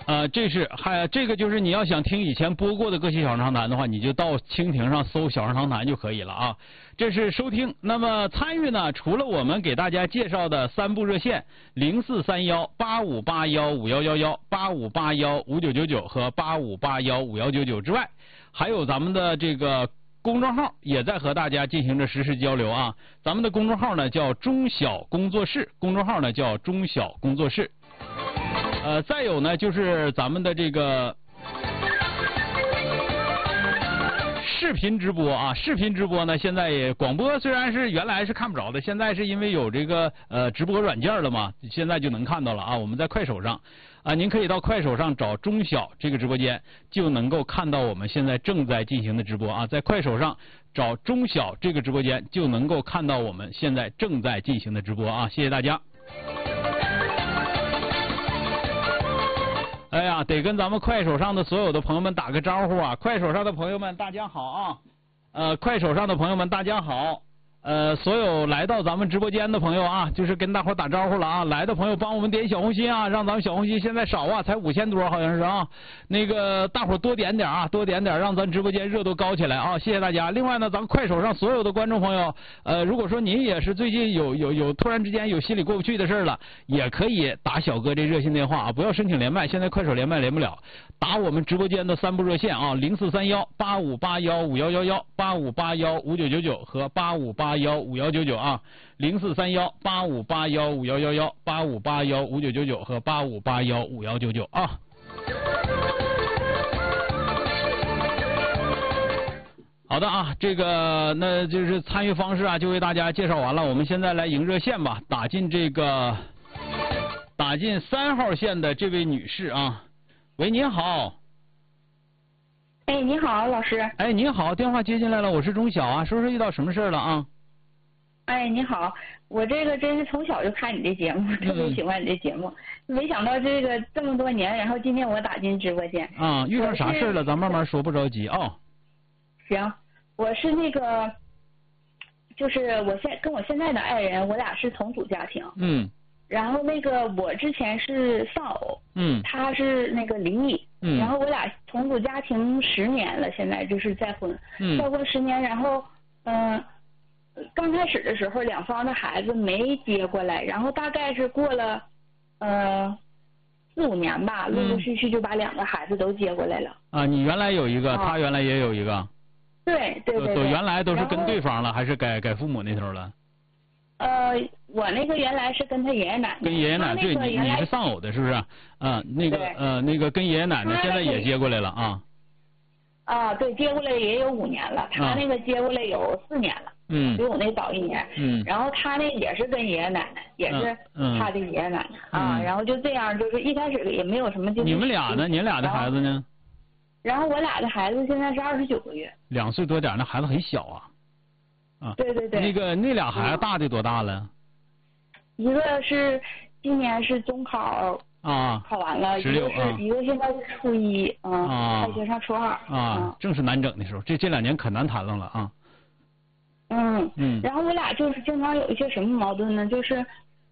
这个就是你要想听以前播过的歌曲小长谈的话，你就到蜻蜓上搜小长谈就可以了啊。这是收听。那么参与呢，除了我们给大家介绍的3部热线043185815111、85815999和85815199之外，还有咱们的这个公众号也在和大家进行着实时交流啊。咱们的公众号呢叫中小工作室，公众号呢叫中小工作室。再有呢就是咱们的这个视频直播啊，视频直播呢现在也广播虽然是原来是看不着的，现在是因为有这个直播软件了嘛，现在就能看到了啊。我们在快手上啊，您可以到快手上找中小这个直播间，就能够看到我们现在正在进行的直播啊。在快手上找中小这个直播间，就能够看到我们现在正在进行的直播啊。谢谢大家。哎呀，得跟咱们快手上的所有的朋友们打个招呼啊！快手上的朋友们，大家好啊！快手上的朋友们，大家好！所有来到咱们直播间的朋友啊，就是跟大伙打招呼了啊！来的朋友帮我们点小红心啊，让咱们小红心现在少啊，才5000多好像是啊。那个大伙多点点啊，多点点，让咱直播间热度高起来啊！谢谢大家。另外呢，咱们快手上所有的观众朋友，如果说您也是最近有突然之间有心里过不去的事了，也可以打小哥这热线电话啊，不要申请连麦，现在快手连麦连不了，打我们直播间的3部热线啊，043185815111、85815999和85815199啊，043185815111、85815999和85815199啊。好的啊，这个那就是参与方式啊，就为大家介绍完了。我们现在来迎热线吧，打进3号线的这位女士啊，喂，您好。 哎，你好，老师。 哎，你好，电话接进来了，我是钟晓啊，说说遇到什么事了啊？ 哎，你好，我这个真是从小就看你这节目，特别喜欢你这节目，没想到这个这么多年，然后今天我打进直播间。 啊，遇到啥事了？咱慢慢说，不着急啊。 行，我是那个，就是跟我现在的爱人，我俩是同组家庭。 嗯。然后那个我之前是丧偶。 嗯。 他是那个离异。嗯。然后我俩同组家庭10年了，现在就是再婚。嗯。再婚10年，然后刚开始的时候两方的孩子没接过来，然后大概是过了4、5年吧，陆陆续续就把2个孩子都接过来了。啊， 你原来有一个，他原来也有一个。 对。都原来都是跟对方了，还是改父母那头了？ 我那个原来是跟他爷爷奶奶。 跟爷爷奶奶，对，你是丧偶的，是不是？那个跟爷爷奶奶现在也接过来了啊。 啊，对，接过来也有5年了，他那个接过来有4年了。嗯。比我那早1年。嗯。然后他那也是跟爷爷奶奶，也是他的爷爷奶奶啊，然后就这样，就是一开始也没有什么。 你们俩呢？你俩的孩子呢？ 然后我俩的孩子现在是29个月。2 岁多点，那孩子很小啊。啊。 对。 那俩孩子大的多大了？ 一个是今年是中考。 啊。 考完了。 16。 一个现在是初1。啊。快学上初2。 啊。正是难整的时候，这2年可难谈了啊。 然后我俩就是经常有一些什么矛盾呢？就是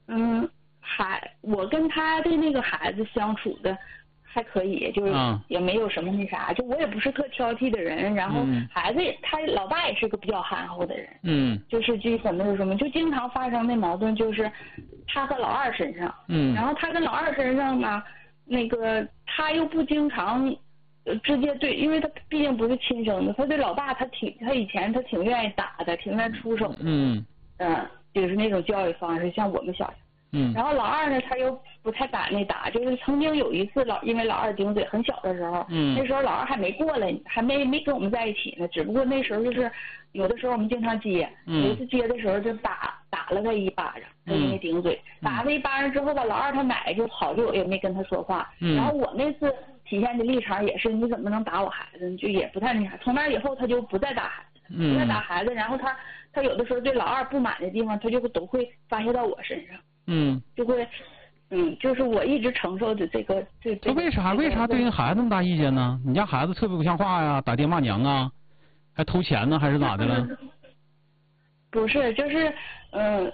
我跟他的那个孩子相处的还可以，就是也没有什么那啥，就我也不是特挑剔的人，然后孩子他老大也是个比较憨厚的人。就是基本没有什么，就经常发生的矛盾就是他和老二身上。然后他跟老二身上呢，那个他又不经常直接对，因为他毕竟不是亲生的，他对老大他以前他挺愿意打的，挺愿意出手的。就是那种教育方式，像我们小。然后老二呢，他又不太敢那打，就是曾经有一次因为老二顶嘴，很小的时候。那时候老二还没过来，还没跟我们在一起呢，只不过那时候就是有的时候我们经常接。有一次接的时候就打了他1巴掌，他因为顶嘴。打了1巴掌之后吧，老二他奶就好久也没跟他说话。然后我那次体现的立场也是，你怎么能打我孩子？就也不太那啥。从那以后他就不再打孩子，不再打孩子。然后他有的时候对老二不满的地方，他就都会发泄到我身上。就会，就是我一直承受的这个。 他为啥对人孩子那么大意见呢？你家孩子特别不像话呀，打爹骂娘啊，还偷钱呢，还是咋的了？ 不是，就是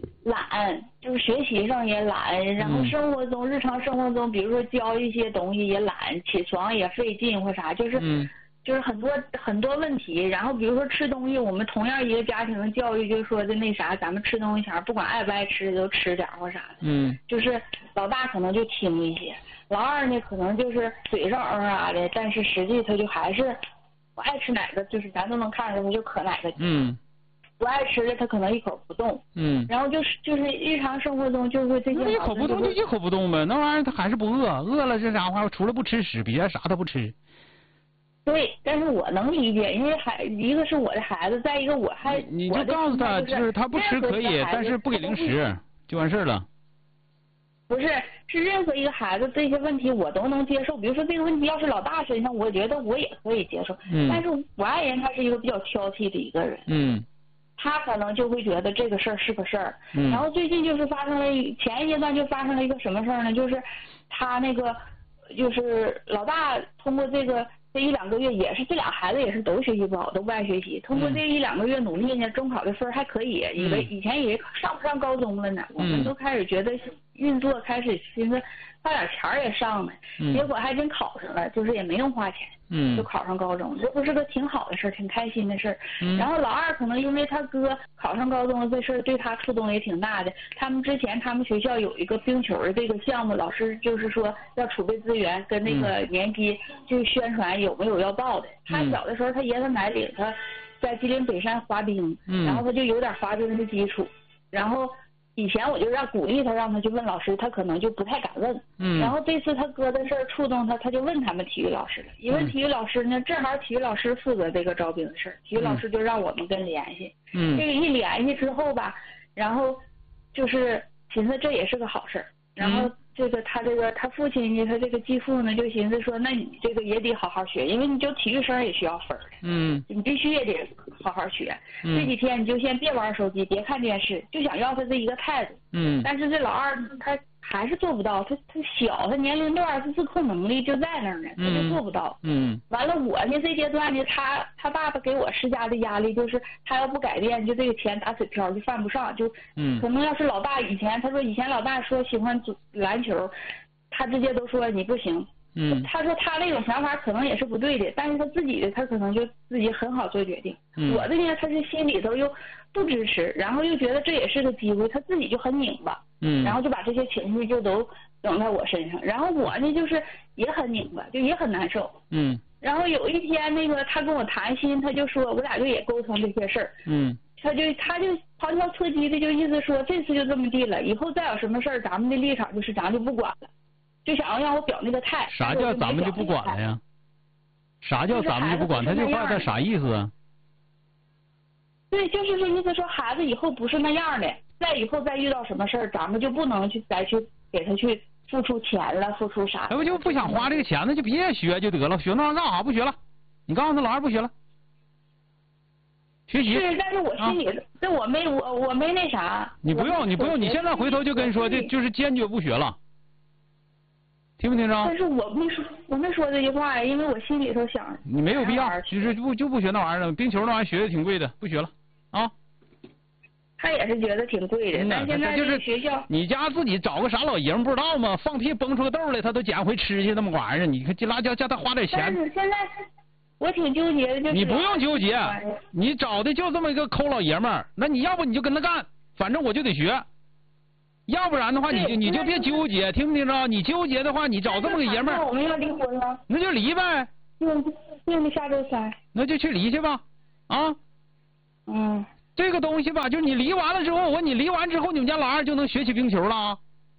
懒，就是学习上也懒，然后日常生活中，比如说教一些东西也懒，起床也费劲或啥，就是很多问题。然后比如说吃东西，我们同样一个家庭的教育就是说的那啥，咱们吃东西前不管爱不爱吃都吃点或啥的。就是老大可能就轻一些，老二呢可能就是嘴上啊的，但是实际他就还是我爱吃哪个，就是咱都能看出他就可哪个。不爱吃的他可能一口不动。然后就是日常生活中就会这些。 那一口不动就一口不动呗，那玩意儿他还是不饿，饿了这家伙除了不吃屎，别的啥都不吃。 对，但是我能理解，因为一个是我的孩子，再一个我还你就告诉他，就是他不吃可以，但是不给零食就完事了。 不是，是任何一个孩子这些问题我都能接受。比如说这个问题要是老大身上，我觉得我也可以接受。但是我爱人他是一个比较挑剔的一个人。他可能就会觉得这个事儿是个事儿。然后最近就是发生了前一阶段就发生了一个什么事儿呢？就是他那个就是老大通过这一两个月，也是这俩孩子也是都学习不好，都不爱学习。通过这一两个月努力呢，中考的分还可以，以前以为上不上高中了呢，我们都开始觉得运作，开始寻思花点钱也上呢，结果还真考上了，就是也没用花钱。就考上高中，这不是个挺好的事儿，挺开心的事儿。然后老二可能因为他哥考上高中这事儿对他触动也挺大的。他们学校有一个冰球的这个项目，老师就是说要储备资源，跟那个年级就宣传有没有要报的。他小的时候他爷他奶领他在吉林北山滑冰，然后他就有点滑冰的基础。然后以前我就鼓励他，让他去问老师，他可能就不太敢问。然后这次他哥的事儿触动他，他就问他们体育老师了。一问体育老师呢，正好体育老师负责这个招兵的事儿，体育老师就让我们跟联系。这个一联系之后吧，然后就是寻思这也是个好事儿。然后他父亲呢，他这个继父呢，就寻思说，那你这个也得好好学，因为你就体育生也需要分的。你必须也得好好学。这几天你就先别玩手机，别看电视，就想要他这一个态度。但是这老二他还是做不到，他小，他年龄段他自控能力就在那儿呢，他就做不到。完了我呢这阶段呢，他爸爸给我施加的压力就是他要不改变，就这个钱打水漂就犯不上，就可能要是老大以前老大说喜欢篮球，他直接都说你不行。他说他那种想法可能也是不对的，但是他自己的他可能就自己很好做决定。我的呢，他是心里头又不支持，然后又觉得这也是个机会，他自己就很拧巴。然后就把这些情绪就都整在我身上，然后我呢就是也很拧巴，就也很难受。然后有一天那个他跟我谈心，他就说我俩就也沟通这些事儿。他就旁敲侧击的就意思说这次就这么地了，以后再有什么事儿咱们的立场就是咱就不管了，就想要让我表那个态。 啥叫咱们就不管了呀？啥叫咱们就不管？他这话他啥意思啊？ 对，就是这意思，说孩子以后不是那样的，以后再遇到什么事儿，咱们就不能再去给他去付出钱了，付出啥？ 要不就不想花这个钱，那就别学就得了，学那玩意儿干啥？不学了，你告诉他老二不学了，学习。 是，但是我心里这我没那啥。 你不用，你现在回头就跟说，就是坚决不学了，听没听着？ 但是我没说这句话呀，因为我心里头想。 你没有必要，其实就不学那玩意儿了，冰球那玩意儿学的挺贵的，不学了啊。 他也是觉得挺贵的，但现在就是学校， 你家自己找个傻老爷们不知道吗？放屁崩出个豆来，他都捡回吃去那么玩意儿，你看这辣椒叫他花点钱。 但是现在我挺纠结的，就是你不用纠结，你找的就这么一个抠老爷们儿，那你要不你就跟他干，反正我就得学，要不然的话你就别纠结，听没听着？你纠结的话，你找这么个爷们儿， 我们要离婚了， 那就离呗， 定下周3， 那就去离去吧，啊，这个东西吧，就是你离完了之后，我问你离完之后，你们家老二就能学起冰球了？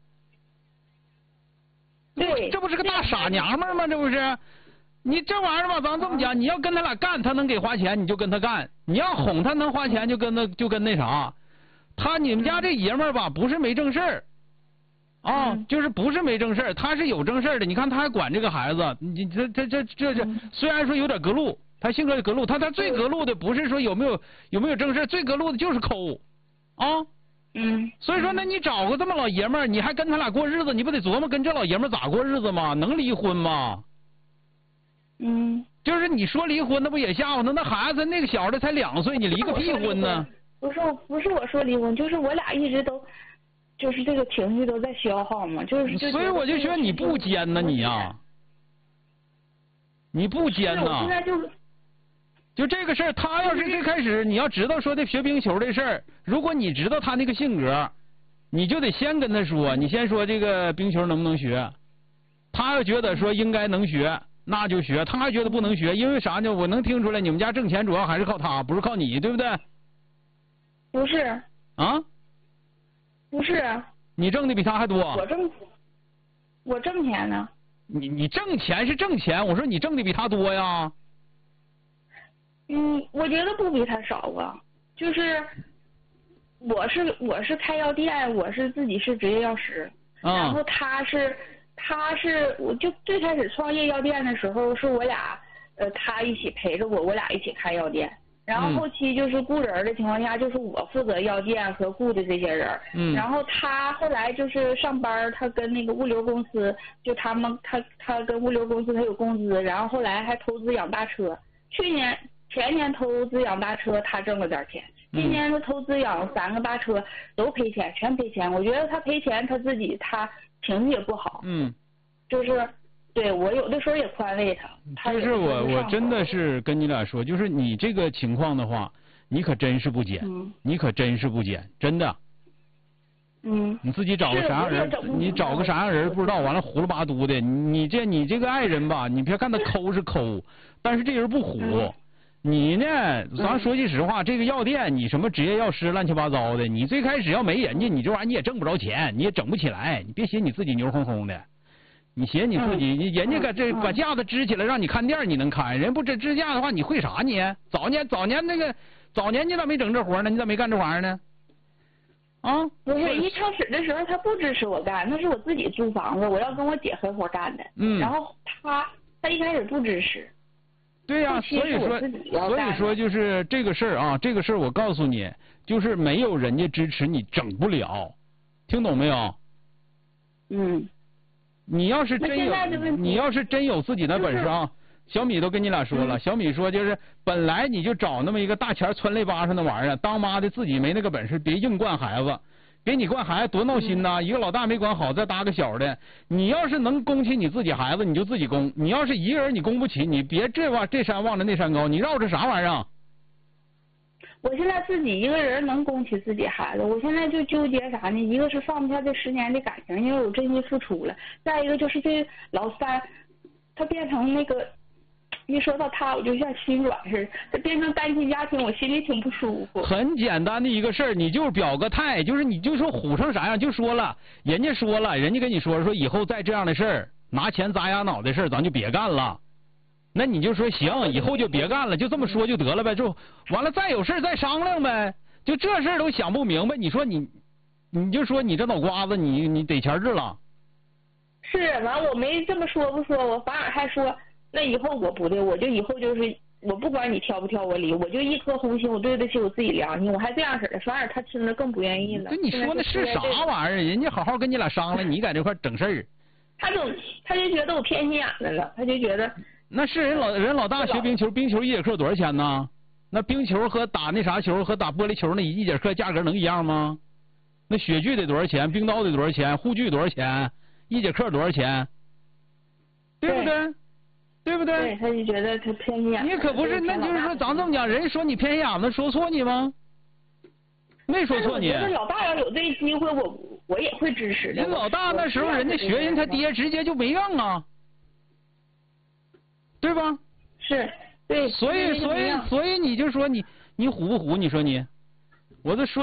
对， 这不是个大傻娘们吗？这不是？你这玩意儿吧，咱这么讲，你要跟他俩干，他能给花钱，你就跟他干；你要哄他能花钱，就跟那啥。你们家这爷们儿吧，不是没正事儿，就是不是没正事儿，他是有正事儿的。你看他还管这个孩子，这虽然说有点隔路。他性格隔路，他最隔路的不是说有没有正事，最隔路的就是抠，所以说，那你找个这么老爷们儿，你还跟他俩过日子，你不得琢磨跟这老爷们儿咋过日子吗？能离婚吗？ 嗯， 就是你说离婚，那不也吓唬他？那孩子那个小的才2岁，你离个屁婚呢？ 不是我说离婚，就是我俩一直都，就是这个情绪都在消耗嘛，所以我就觉得你不奸呐你呀，你不奸呐。 我现在就这个事儿，他要是最开始你要知道说的学冰球这事儿，如果你知道他那个性格，你就得先跟他说，你先说这个冰球能不能学，他要觉得说应该能学。那就学，他还觉得不能学，因为啥呢？我能听出来，你们家挣钱主要还是靠他，不是靠你，对不对？ 不是。 啊？ 不是。 你挣的比他还多。 我挣钱呢。 你挣钱是挣钱，我说你挣的比他多呀。 我觉得不比他少啊，就是我是开药店，我是自己是职业药师，然后他是我就最开始创业药店的时候是我俩他一起陪着我俩一起开药店，然后后期就是雇人的情况下，就是我负责药店和雇的这些人，然后他后来就是上班，他跟那个物流公司，就他跟物流公司他有工资，然后后来还投资养大车，前年投资养大车他挣了点钱，今年他投资养3个大车都赔钱，全赔钱，我觉得他赔钱他自己他情绪也不好，就是对我有的时候也宽慰他。 就是我真的是跟你俩说，就是你这个情况的话，你可真是不捡，你可真是不捡，真的。你自己找个啥样人，你找个啥样人不知道，完了虎了巴嘟的，你这个爱人吧，你别看他抠是抠，但是这人不虎。你呢，咱说句实话，这个药店你什么职业药师乱七八糟的，你最开始要没人家，你这玩意儿你也挣不着钱，你也整不起来，你别寻你自己牛哄哄的。你寻你自己，人家把架子支起来让你看店，你能看？人不支架的话，你会啥你？早年你咋没整这活呢？你咋没干这玩意儿呢？啊？ 不是，一开始的时候他不支持我干，那是我自己租房子，我要跟我姐合伙干的。然后他一开始不支持。 对呀，所以说就是这个事儿啊，这个事儿我告诉你，就是没有人家支持你整不了，听懂没有？你要是真有自己的本事啊，小米都跟你俩说了，小米说就是本来你就找那么一个大钱窜肋巴上的玩意儿，当妈的自己没那个本事，别硬惯孩子。给你惯孩子多闹心呐！一个老大没管好，再搭个小的。你要是能供起你自己孩子，你就自己供；你要是一个人你供不起，你别这山望着那山高，你绕着啥玩意儿？ 我现在自己一个人能供起自己孩子，我现在就纠结啥呢？一个是放不下这10年的感情，因为我真心付出了；再一个就是这老三，他变成那个。一说到他，我就像心软似的。他变成单亲家庭，我心里挺不舒服。 很简单的一个事儿，你就表个态，就是你就说唬成啥样，就说了，人家跟你说以后再这样的事儿，拿钱砸牙脑的事儿，咱就别干了。那你就说行，以后就别干了，就这么说就得了呗，就完了，再有事再商量呗。就这事儿都想不明白，你说你就说你这脑瓜子，你得钱治了。 是，完我没这么说不说，我反而还说。那以后我不对，我就以后就是我不管你挑不挑我理，我就一颗红心，我对得起我自己良心，我还这样式的，反而他听着更不愿意了。 那你说那是啥玩意儿？人家好好跟你俩商量，你在这块整事儿。 他就觉得我偏心眼子了，他就觉得。 那是人老大学冰球，冰球1节课多少钱呢？那冰球和打那啥球和打玻璃球那1节课价格能一样吗？那雪具得多少钱？冰刀得多少钱？护具多少钱？1节课多少钱？对不对？对不对？ 对，他就觉得他偏心眼子。 你可不是，那就是说，咱这么讲，人说你偏心眼子，说错你吗？没说错你。 我觉得老大要有这机会，我也会支持的。 人老大那时候人家学人他爹，直接就没让啊，对吧？ 是，对。 所以你就说你虎不虎？你说你，我都说。